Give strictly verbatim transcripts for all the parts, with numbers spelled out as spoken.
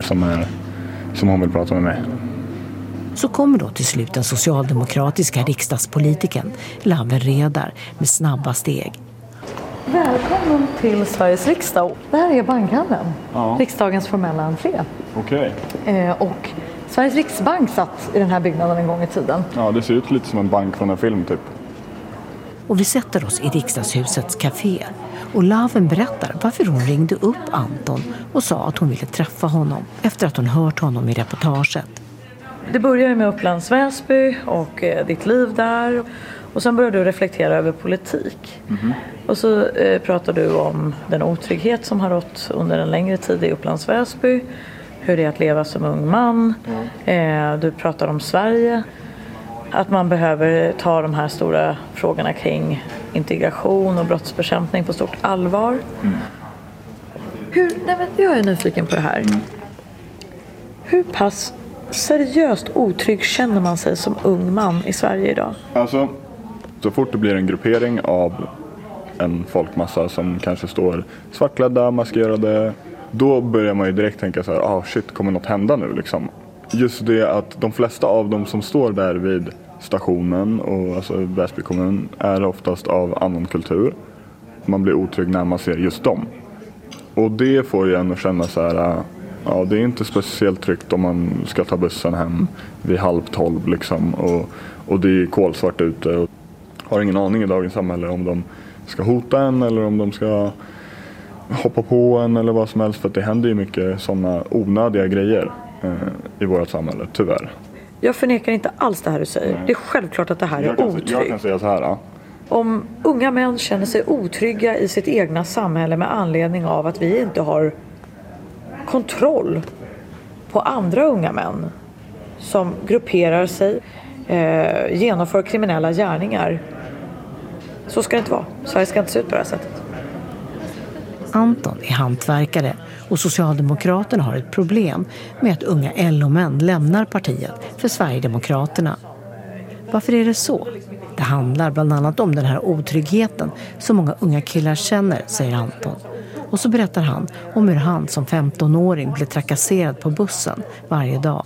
som, är, som hon vill prata med mig. Så kommer då till slut den socialdemokratiska riksdagspolitiken Laven Redar med snabba steg. Välkommen till Sveriges riksdag. Det här är bankhallen. Ja. Riksdagens formella entré. Okej. Eh, och Sveriges riksbank satt i den här byggnaden en gång i tiden. Ja, det ser ut lite som en bank från en film typ. Och vi sätter oss i riksdagshusets café. Och Laven berättar varför hon ringde upp Anton och sa att hon ville träffa honom efter att hon hört honom i reportaget. Det börjar med Upplands Väsby och eh, ditt liv där. Och sen började du reflektera över politik. Mm-hmm. Och så eh, pratar du om den otrygghet som har rått under en längre tid i Upplands Väsby. Hur det är att leva som ung man. Mm. Eh, du pratar om Sverige. Att man behöver ta de här stora frågorna kring integration och brottsbekämpning på stort allvar. Mm. Hur, nej men jag är nyfiken på det här. Mm. Hur pass seriöst otrygg känner man sig som ung man i Sverige idag? Alltså, så fort det blir en gruppering av en folkmassa som kanske står svartklädda, maskerade, då börjar man ju direkt tänka så här, ah shit, kommer något hända nu liksom? Just det att de flesta av dem som står där vid stationen och alltså Väsby kommun är oftast av annan kultur. Man blir otrygg när man ser just dem. Och det får ju en att känna så här, ja, det är inte speciellt tryggt om man ska ta bussen hem vid halv tolv liksom. Och, och det är kolsvart ute och har ingen aning i dagens samhälle om de ska hota en eller om de ska hoppa på en eller vad som helst. För att det händer ju mycket sådana onödiga grejer eh, i vårt samhälle, tyvärr. Jag förnekar inte alls det här du säger. Nej. Det är självklart att det här jag är kan, otryggt. Jag kan säga så här. Ja. Om unga män känner sig otrygga i sitt egna samhälle med anledning av att vi inte har kontroll på andra unga män som grupperar sig, eh, genomför kriminella gärningar, så ska det inte vara. Sverige ska inte se ut på det här sättet. Anton är hantverkare och Socialdemokraterna har ett problem med att unga L O-män lämnar partiet för Sverigedemokraterna. Varför är det så? Det handlar bland annat om den här otryggheten som många unga killar känner, säger Anton. Och så berättar han om hur han som femtonåring blev trakasserad på bussen varje dag.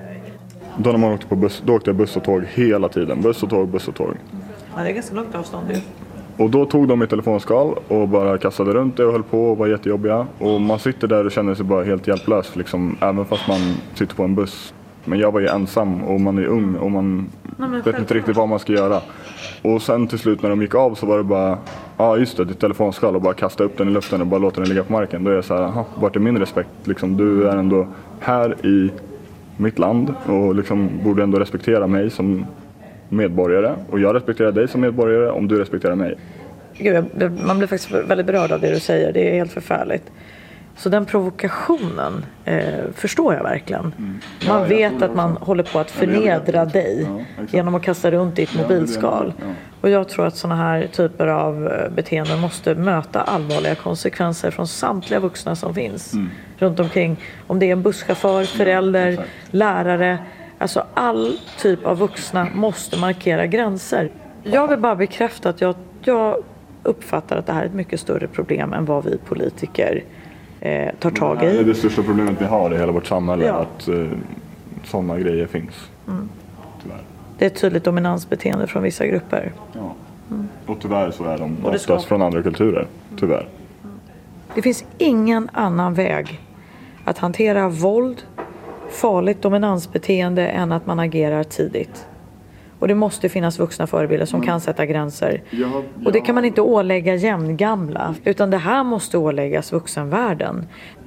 Då när man åkte på buss, då åkte jag buss och tåg hela tiden. Buss och tåg, buss och tåg. Ja, det är ganska långt avstånd ju. Och då tog de mitt telefonskal och bara kastade runt det och höll på och var jättejobbiga. Och man sitter där och känner sig bara helt hjälplös, liksom, även fast man sitter på en buss. Men jag var ju ensam och man är ung och man Nej, vet inte riktigt vad man ska göra. Och sen till slut när de gick av så var det bara, ja ah, just det, ditt telefonskal, och bara kasta upp den i luften och bara låta den ligga på marken. Då är jag så här, aha, vart är min respekt? Liksom, du är ändå här i mitt land och liksom borde ändå respektera mig som medborgare. Och jag respekterar dig som medborgare om du respekterar mig. Gud, man blir faktiskt väldigt berörd av det du säger. Det är helt förfärligt. Så den provokationen eh, förstår jag verkligen. Mm. Man ja, vet att man håller på att förnedra dig ja, genom att kasta runt ditt mobilskal. Ja. Och jag tror att sådana här typer av beteenden måste möta allvarliga konsekvenser från samtliga vuxna som finns mm. runt omkring. Om det är en busschaufför, förälder, ja, lärare. Alltså all typ av vuxna måste markera gränser. Jag vill bara bekräfta att jag, jag uppfattar att det här är ett mycket större problem än vad vi politiker eh, tar tag i. Det är det största problemet vi har i hela vårt samhälle, ja. Att eh, sådana grejer finns. Mm. Tyvärr. Det är ett tydligt dominansbeteende från vissa grupper. Ja. Mm. Och tyvärr så är de oftast från andra kulturer, tyvärr. Mm. Det finns ingen annan väg att hantera våld, farligt dominansbeteende än att man agerar tidigt. Och det måste finnas vuxna förebilder som mm. kan sätta gränser. Ja, ja. Och det kan man inte ålägga jämngamla, utan det här måste åläggas vuxenvärlden.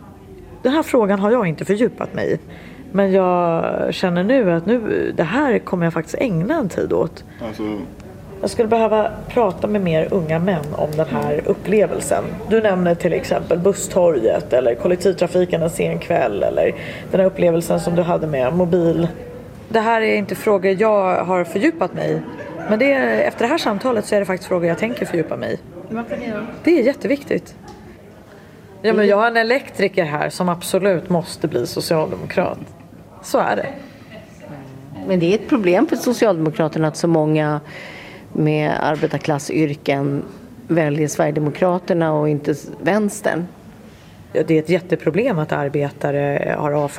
Den här frågan har jag inte fördjupat mig i. Men jag känner nu att nu, det här kommer jag faktiskt ägna en tid åt. Alltså... Jag skulle behöva prata med mer unga män om den här upplevelsen. Du nämner till exempel busstorget eller kollektivtrafiken en sen kväll eller den här upplevelsen som du hade med mobil. Det här är inte frågor jag har fördjupat mig i. Men det är, efter det här samtalet så är det faktiskt frågor jag tänker fördjupa mig i. Varför det då? Det är jätteviktigt. Ja, men jag har en elektriker här som absolut måste bli socialdemokrat. Så är det. Men det är ett problem för Socialdemokraterna att så många med arbetarklassyrken väljer Sverigedemokraterna och inte vänstern. Det är ett jätteproblem att arbetare har avfärdat